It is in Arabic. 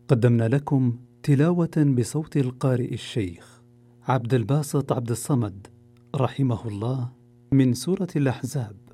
قدمنا لكم تلاوة بصوت القارئ الشيخ عبد الباسط عبد الصمد رحمه الله من سورة الأحزاب